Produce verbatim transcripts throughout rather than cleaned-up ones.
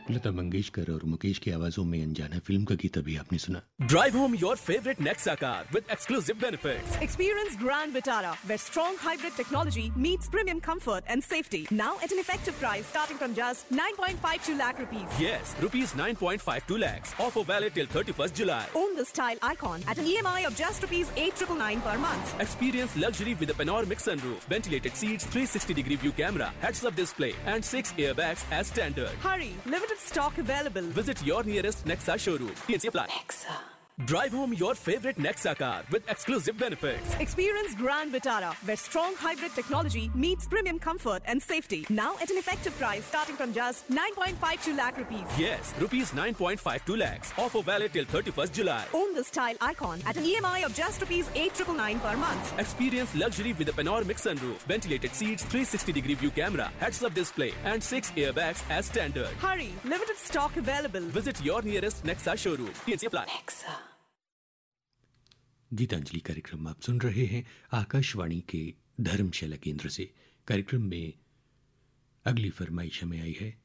लता मंगेशकर और मुकेश की आवाजों में अनजाना फिल्म का गीत अभी आपने सुना। Drive home your favorite Nexa car with exclusive benefits. Experience Grand Vitara, where strong hybrid technology meets premium comfort and safety. Now at an effective price starting from just nine point five two lakh rupees. Yes, rupees nine point five two lakhs. Offer valid till thirty-first July. Own the style icon at an E M I of just rupees eight nine nine nine per month. Experience luxury with a panoramic sunroof, ventilated seats, three sixty degree view camera, heads-up display, and six airbags as standard. Hurry, limited stock available. Visit your nearest Nexa showroom. T N C apply. Nexa. Drive home your favorite Nexa car with exclusive benefits. Experience Grand Vitara, where strong hybrid technology meets premium comfort and safety. Now at an effective price starting from just nine point five two lakh rupees. Yes, rupees nine point five two lakhs. Offer valid till thirty-first July. Own the style icon at an E M I of just rupees eight nine nine nine per month. Experience luxury with a panoramic sunroof, ventilated seats, three sixty degree view camera, heads-up display, and six airbags as standard. Hurry, limited stock available. Visit your nearest Nexa showroom. T N C apply. Nexa. Geetanjali कार्यक्रम आप सुन रहे हैं आकाशवाणी के धर्मशाला केंद्र से। कार्यक्रम में अगली फरमाइश हमें आई है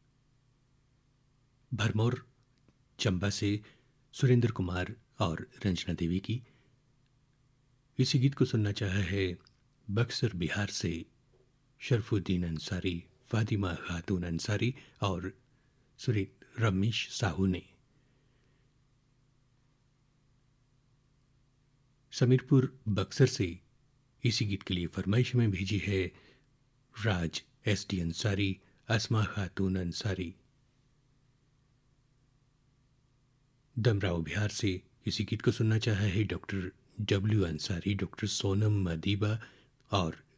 भरमौर चंबा से सुरेंद्र कुमार और रंजना देवी की। इसी गीत को सुनना चाहा है बक्सर बिहार से शरफुद्दीन अंसारी, फातिमा खातून अंसारी और सुरी रमेश साहू ने। समीरपुर बक्सर से इसी गीत के लिए फरमाइश में भेजी है राज एस डी अंसारी, अस्मा खातून अंसारी। दमराव बिहार से इसी गीत को सुनना चाहा है doctor W Ansari, doctor Sonam Madiba और